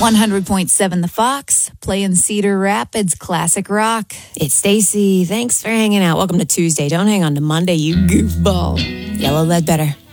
100.7 The Fox, playing Cedar Rapids classic rock. It's Stacy. Thanks for hanging out. Welcome to Tuesday. Don't hang on to Monday, you goofball. Yellow Ledbetter.